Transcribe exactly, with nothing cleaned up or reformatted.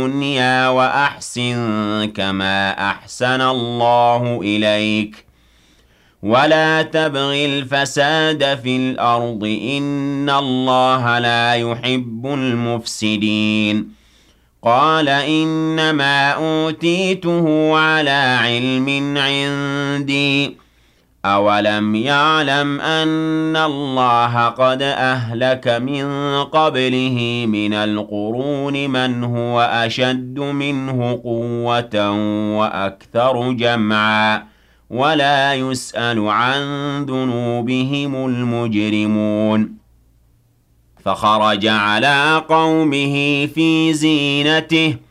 الدنيا وأحسن كما أحسن الله إليك ولا تبغ الفساد في الأرض إن الله لا يحب المفسدين قال إنما أوتيته على علم عندي أولم يعلم أن الله قد أهلك من قبله من القرون من هو أشد منه قوة وأكثر جمعا ولا يسأل عن ذنوبهم المجرمون فخرج على قومه في زينته